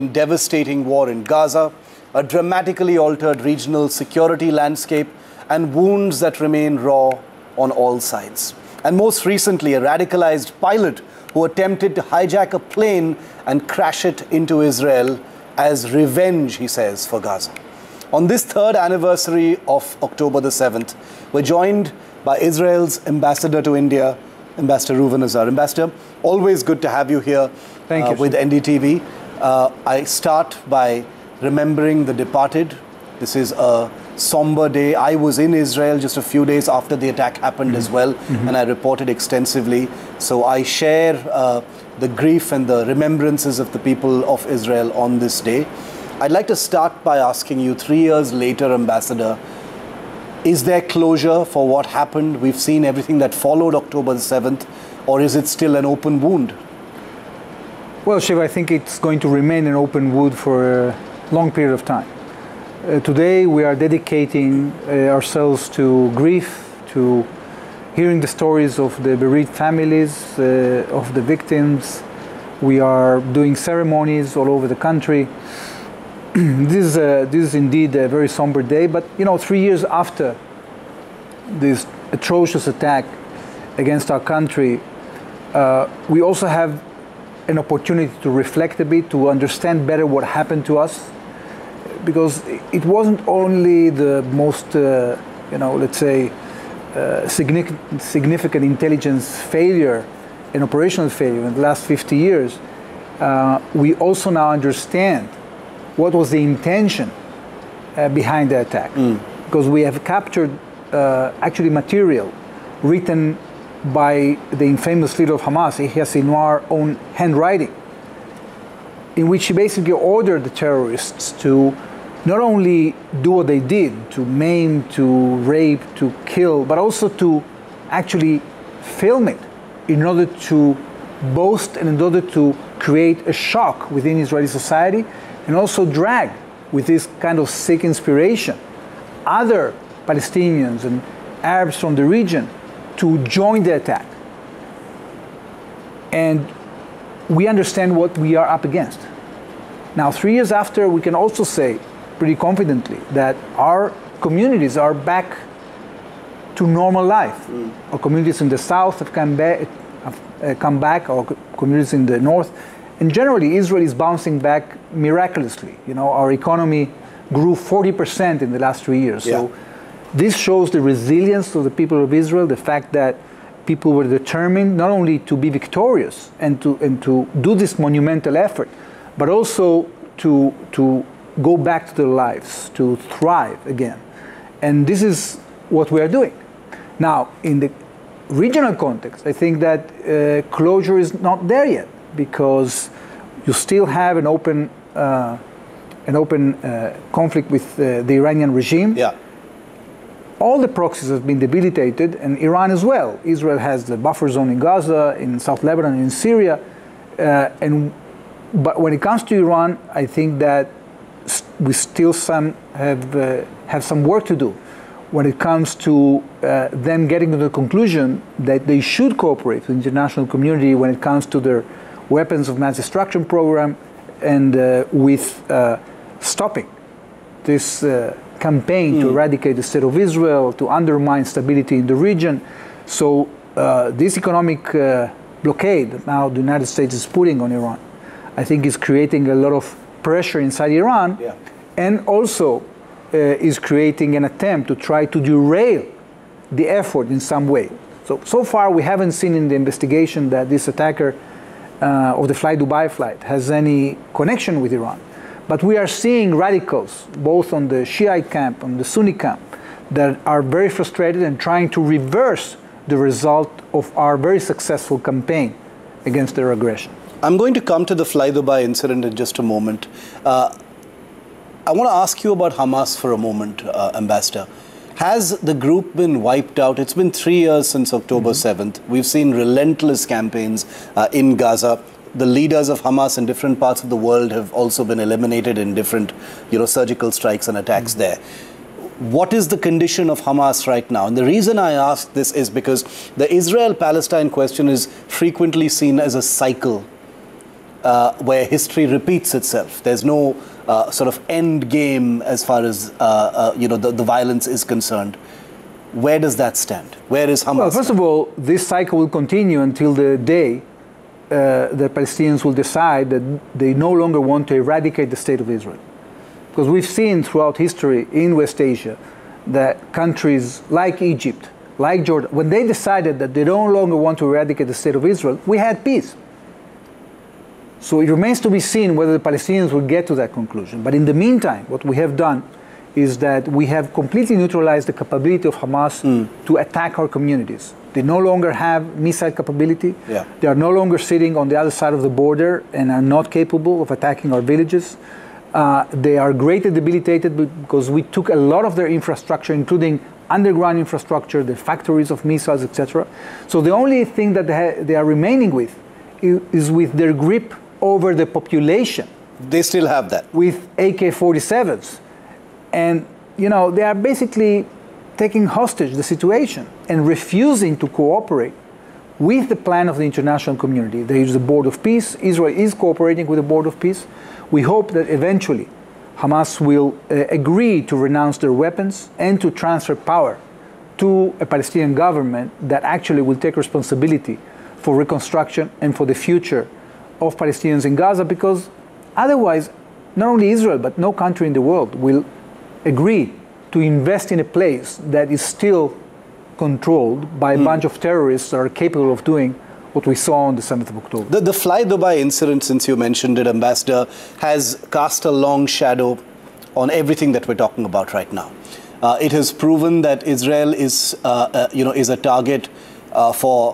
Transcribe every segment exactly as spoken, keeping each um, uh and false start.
Devastating war in Gaza, a dramatically altered regional security landscape, and wounds that remain raw on all sides. And most recently, a radicalized pilot who attempted to hijack a plane and crash it into Israel as revenge, he says, for Gaza. On this third anniversary of October the seventh, we're joined by Israel's ambassador to India, Ambassador Reuven Azar. Ambassador, always good to have you here Thank uh, you, with N D T V. Uh, I start by remembering the departed. This is a somber day. I was in Israel just a few days after the attack happened mm-hmm. as well, mm-hmm. and I reported extensively. So I share uh, the grief and the remembrances of the people of Israel on this day. I'd like to start by asking you, three years later, Ambassador, is there closure for what happened? We've seen everything that followed October the seventh, or is it still an open wound? Well, Shiv, I think it's going to remain an open wound for a long period of time. Uh, today we are dedicating uh, ourselves to grief, to hearing the stories of the bereaved families, uh, of the victims. We are doing ceremonies all over the country. this, is, uh, this is indeed a very somber day, but you know, three years after this atrocious attack against our country, uh, we also have an opportunity to reflect a bit, to understand better what happened to us, because it wasn't only the most, uh, you know, let's say, uh, significant, significant intelligence failure and operational failure in the last fifty years. Uh, we also now understand what was the intention uh, behind the attack, mm. because we have captured uh, actually material written by the infamous leader of Hamas, Yahya Sinwar's own handwriting, in which he basically ordered the terrorists to not only do what they did, to maim, to rape, to kill, but also to actually film it in order to boast and in order to create a shock within Israeli society, and also drag, with this kind of sick inspiration, other Palestinians and Arabs from the region to join the attack. And we understand what we are up against. Now, three years after, we can also say pretty confidently that our communities are back to normal life. Mm. Our communities in the south have come back, have uh, come back, our communities in the north. And generally, Israel is bouncing back miraculously. You know, our economy grew forty percent in the last three years. Yeah. So this shows the resilience of the people of Israel, the fact that people were determined not only to be victorious and to, and to do this monumental effort, but also to, to go back to their lives, to thrive again. And this is what we are doing. Now, in the regional context, I think that uh, closure is not there yet, because you still have an open, uh, an open uh, conflict with uh, the Iranian regime. Yeah. All the proxies have been debilitated, and Iran as well. Israel has the buffer zone in Gaza, in South Lebanon, in Syria. Uh, and, but when it comes to Iran, I think that we still some have, uh, have some work to do when it comes to uh, them getting to the conclusion that they should cooperate with the international community when it comes to their weapons of mass destruction program, and uh, with uh, stopping this uh, campaign mm. to eradicate the state of Israel, to undermine stability in the region. So uh, this economic uh, blockade that now the United States is putting on Iran, I think is creating a lot of pressure inside Iran, yeah. and also uh, is creating an attempt to try to derail the effort in some way. So, so far we haven't seen in the investigation that this attacker uh, of the Fly Dubai flight has any connection with Iran. But we are seeing radicals, both on the Shiite camp, on the Sunni camp, that are very frustrated and trying to reverse the result of our very successful campaign against their aggression. I'm going to come to the Fly Dubai incident in just a moment. Uh, I want to ask you about Hamas for a moment, uh, Ambassador. Has the group been wiped out? It's been three years since October seventh. We've seen relentless campaigns uh, in Gaza. The leaders of Hamas in different parts of the world have also been eliminated in different, you know, surgical strikes and attacks mm-hmm. there. What is the condition of Hamas right now? And the reason I ask this is because the Israel-Palestine question is frequently seen as a cycle uh, where history repeats itself. There's no uh, sort of end game as far as uh, uh, you know the, the violence is concerned. Where does that stand? Where is Hamas? Well, first of all, this cycle will continue until the day uh, the Palestinians will decide that they no longer want to eradicate the state of Israel. Because we've seen throughout history in West Asia that countries like Egypt, like Jordan, when they decided that they no longer want to eradicate the state of Israel, we had peace. So it remains to be seen whether the Palestinians will get to that conclusion. But in the meantime, what we have done is that we have completely neutralized the capability of Hamas mm. to attack our communities. They no longer have missile capability. Yeah. They are no longer sitting on the other side of the border and are not capable of attacking our villages. Uh, they are greatly debilitated because we took a lot of their infrastructure, including underground infrastructure, the factories of missiles, et cetera. So the only thing that they, they are remaining with is, is with their grip over the population. They still have that. With A K forty-sevens. And, you know, they are basically taking hostage the situation and refusing to cooperate with the plan of the international community. There is the Board of Peace. Israel is cooperating with the Board of Peace. We hope that eventually Hamas will uh, agree to renounce their weapons and to transfer power to a Palestinian government that actually will take responsibility for reconstruction and for the future of Palestinians in Gaza, because otherwise, not only Israel, but no country in the world will agree to invest in a place that is still controlled by a mm. bunch of terrorists that are capable of doing what we saw on the seventh of October. The, the Fly Dubai incident, since you mentioned it, Ambassador, has cast a long shadow on everything that we're talking about right now. Uh, it has proven that Israel is, uh, uh, you know, is a target uh, for,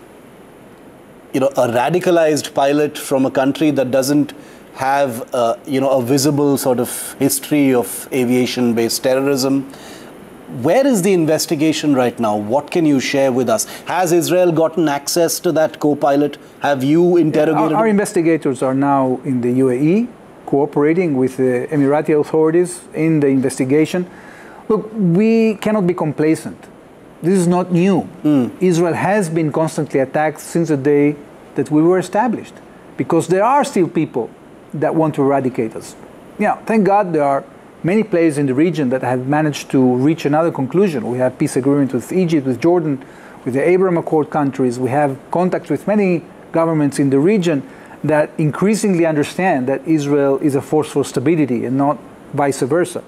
you know, a radicalized pilot from a country that doesn't have, uh, you know, a visible sort of history of aviation-based terrorism. Where is the investigation right now? What can you share with us? Has Israel gotten access to that co-pilot? Have you interrogated? Our, our investigators are now in the U A E, cooperating with the Emirati authorities in the investigation. Look, we cannot be complacent. This is not new. Mm. Israel has been constantly attacked since the day that we were established, because there are still people that want to eradicate us. Yeah, thank God there are many players in the region that have managed to reach another conclusion. We have peace agreements with Egypt, with Jordan, with the Abraham Accord countries. We have contacts with many governments in the region that increasingly understand that Israel is a force for stability and not vice versa.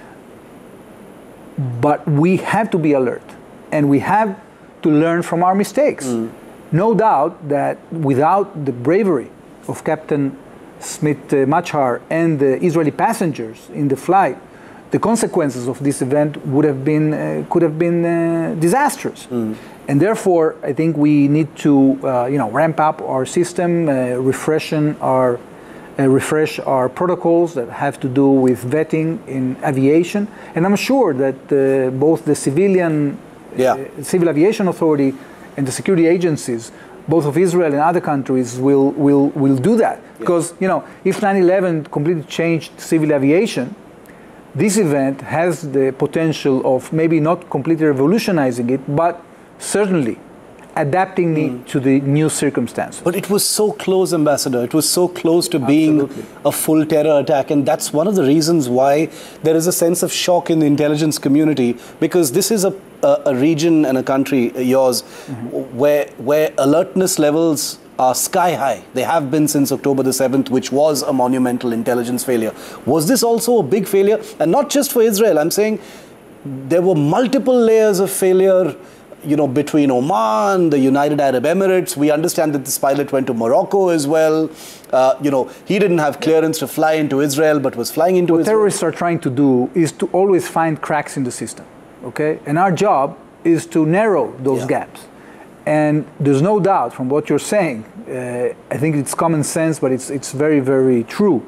But we have to be alert, and we have to learn from our mistakes. Mm. No doubt that without the bravery of Captain Smith uh, Machar and the Israeli passengers in the flight, the consequences of this event would have been, uh, could have been uh, disastrous. Mm. And therefore, I think we need to, uh, you know, ramp up our system, uh, refreshen our, uh, refresh our protocols that have to do with vetting in aviation. And I'm sure that uh, both the civilian, yeah. uh, Civil Aviation Authority and the security agencies, both of Israel and other countries, will will will do that. Yeah. Because, you know, if nine eleven completely changed civil aviation, this event has the potential of maybe not completely revolutionizing it, but certainly adapting mm. it to the new circumstances. But it was so close, Ambassador. It was so close to being Absolutely. a full terror attack. And that's one of the reasons why there is a sense of shock in the intelligence community, because this is a, a, a region and a country, yours, mm-hmm. where, where alertness levels are sky high. They have been since October the seventh, which was a monumental intelligence failure. Was this also a big failure? And not just for Israel. I'm saying there were multiple layers of failure, you know, between Oman, the United Arab Emirates. We understand that this pilot went to Morocco as well. Uh, you know, he didn't have clearance to fly into Israel, but was flying into what Israel. What terrorists are trying to do is to always find cracks in the system, okay? And our job is to narrow those yeah. gaps. And there's no doubt from what you're saying, uh, I think it's common sense, but it's, it's very, very true.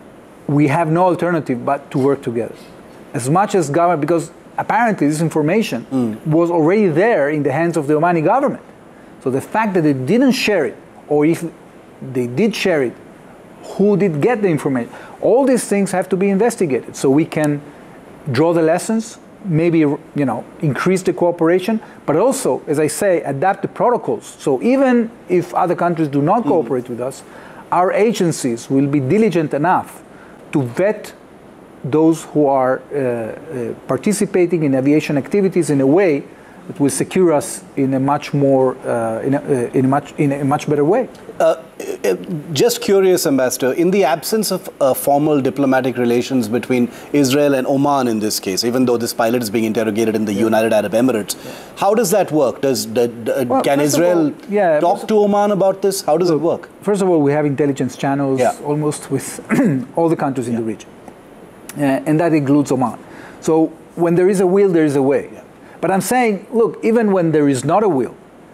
We have no alternative but to work together. As much as government, because apparently this information mm. was already there in the hands of the Omani government. So the fact that they didn't share it, or if they did share it, who did get the information? All these things have to be investigated so we can draw the lessons, maybe, you know, increase the cooperation, but also, as I say, adapt the protocols. So even if other countries do not cooperate mm. with us, our agencies will be diligent enough to vet those who are uh, uh, participating in aviation activities in a way that will secure us in a much more, uh, in, a, uh, in, a much, in a much better way. Uh, just curious, Ambassador, in the absence of uh, formal diplomatic relations between Israel and Oman in this case, even though this pilot is being interrogated in the yeah. United Arab Emirates, yeah. how does that work? Does the, the, well, can Israel all, yeah, talk to Oman about this? How does so, it work? First of all, we have intelligence channels yeah. almost with all the countries in yeah. the region, uh, and that includes Oman. So when there is a will, there is a way. Yeah. But I'm saying, look, even when there is not a will,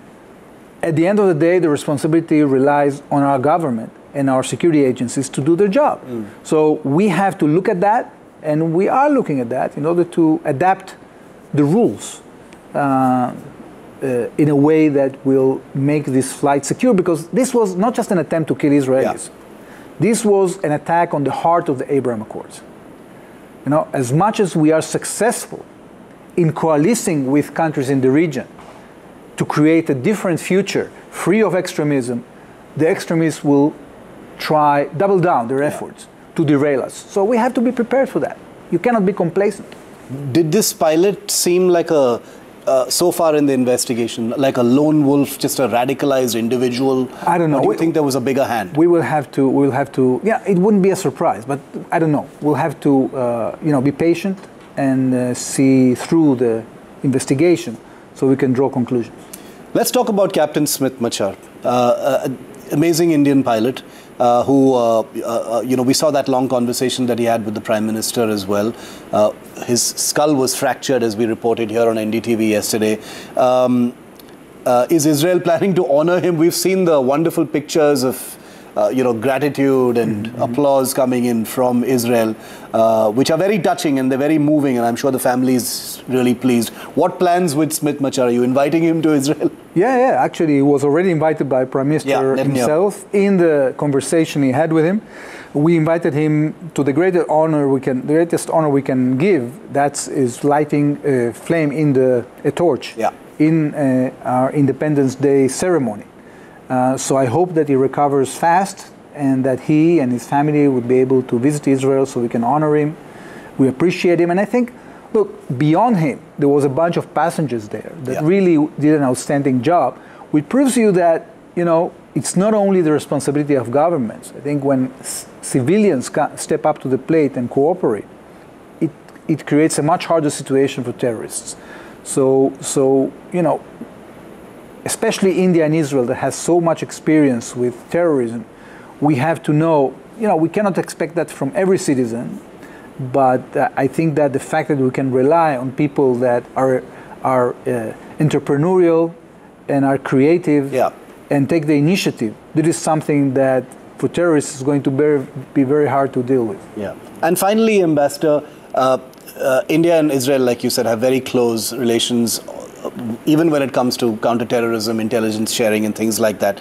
at the end of the day, the responsibility relies on our government and our security agencies to do their job. Mm. So we have to look at that, and we are looking at that in order to adapt the rules uh, uh, in a way that will make this flight secure, because this was not just an attempt to kill Israelis. Yeah. This was an attack on the heart of the Abraham Accords. You know, as much as we are successful in coalescing with countries in the region to create a different future, free of extremism, the extremists will try, double down their efforts yeah. to derail us. So we have to be prepared for that. You cannot be complacent. Did this pilot seem like a, uh, so far in the investigation, like a lone wolf, just a radicalized individual? I don't know. Or do you we, think there was a bigger hand? We will have to, we'll have to, yeah, it wouldn't be a surprise, but I don't know. We'll have to, uh, you know, be patient and uh, see through the investigation so we can draw conclusions. Let's talk about Captain Smith Machar, uh, uh, amazing Indian pilot uh, who, uh, uh, you know, we saw that long conversation that he had with the Prime Minister as well. Uh, his skull was fractured, as we reported here on N D T V yesterday. Um, uh, is Israel planning to honor him? We've seen the wonderful pictures of Uh, you know, gratitude and mm-hmm. applause coming in from Israel, uh, which are very touching and they're very moving, and I'm sure the family is really pleased. What plans with Smith Machar? Are you inviting him to Israel? Yeah, yeah. Actually, he was already invited by Prime Minister yeah, himself in the conversation he had with him. We invited him to the greatest honor we can, the greatest honor we can give. That is lighting a flame in the a torch yeah. in uh, our Independence Day ceremony. Uh, so I hope that he recovers fast and that he and his family would be able to visit Israel so we can honor him. We appreciate him. And I think, look, beyond him, there was a bunch of passengers there that yeah. really did an outstanding job, which proves to you that, you know, it's not only the responsibility of governments. I think when c- civilians step up to the plate and cooperate, it, it creates a much harder situation for terrorists. So, so you know, especially India and Israel that has so much experience with terrorism, we have to know, you know, we cannot expect that from every citizen, but uh, I think that the fact that we can rely on people that are, are uh, entrepreneurial and are creative yeah. and take the initiative, this is something that for terrorists is going to bear, be very hard to deal with. Yeah. And finally, Ambassador, uh, uh, India and Israel, like you said, have very close relations, even when it comes to counterterrorism, intelligence sharing, and things like that.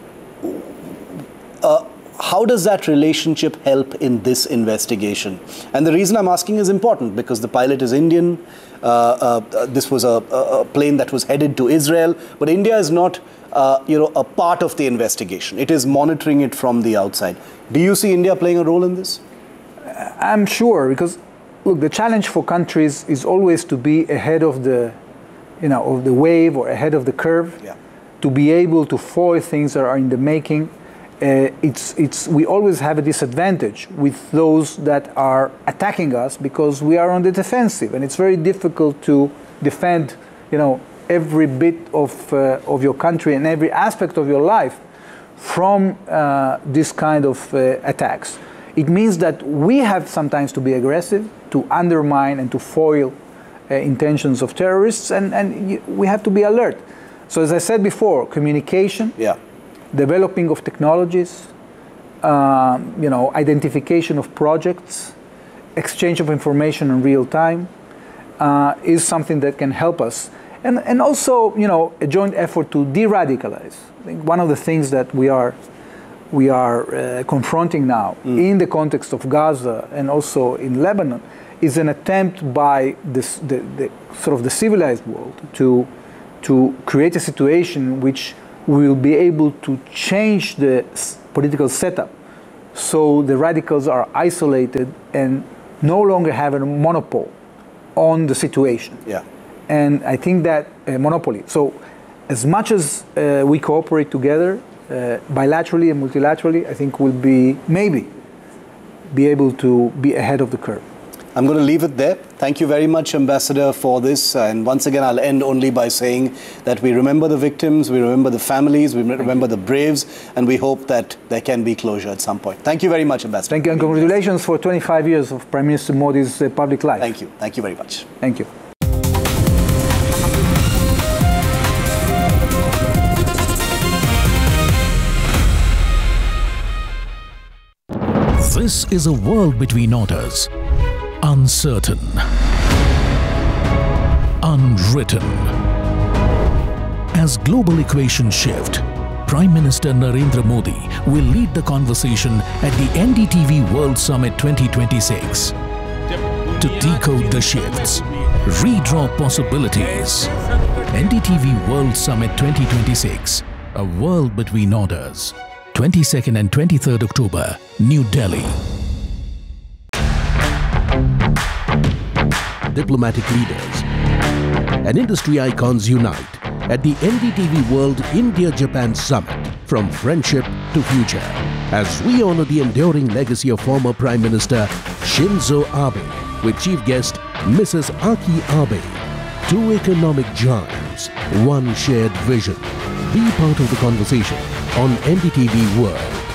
Uh, how does that relationship help in this investigation? And the reason I'm asking is important because the pilot is Indian. Uh, uh, this was a, a plane that was headed to Israel, but India is not, uh, you know, a part of the investigation. It is monitoring it from the outside. Do you see India playing a role in this? I'm sure, because look, the challenge for countries is always to be ahead of the you know, of the wave or ahead of the curve, yeah. to be able to foil things that are in the making. Uh, it's, it's, we always have a disadvantage with those that are attacking us because we are on the defensive, and it's very difficult to defend, you know, every bit of, uh, of your country and every aspect of your life from uh, this kind of uh, attacks. It means that we have sometimes to be aggressive, to undermine and to foil Uh, intentions of terrorists, and, and y- we have to be alert. So as I said before, communication, yeah. developing of technologies, um, you know, identification of projects, exchange of information in real time uh, is something that can help us. And, and also, you know, a joint effort to de-radicalize. I think one of the things that we are, we are uh, confronting now mm. in the context of Gaza and also in Lebanon is an attempt by this, the, the sort of the civilized world to, to create a situation in which we will be able to change the political setup. So the radicals are isolated and no longer have a monopoly on the situation. Yeah. And I think that uh, monopoly. So as much as uh, we cooperate together, uh, bilaterally and multilaterally, I think we'll be, maybe, be able to be ahead of the curve. I'm going to leave it there. Thank you very much, Ambassador, for this. And once again, I'll end only by saying that we remember the victims, we remember the families, we remember the braves, and we hope that there can be closure at some point. Thank you very much, Ambassador. Thank you, and congratulations for twenty-five years of Prime Minister Modi's uh, public life. Thank you. Thank you very much. Thank you. This is a world between orders. Uncertain. Unwritten. As global equations shift, Prime Minister Narendra Modi will lead the conversation at the N D T V World Summit twenty twenty-six. To decode the shifts, redraw possibilities. N D T V World Summit twenty twenty-six, a world between orders. twenty-second and twenty-third October, New Delhi. Diplomatic leaders and industry icons unite at the N D T V World India-Japan Summit, from friendship to future, as we honor the enduring legacy of former Prime Minister Shinzo Abe with chief guest Missus Aki Abe. Two economic giants, one shared vision. Be part of the conversation on N D T V World.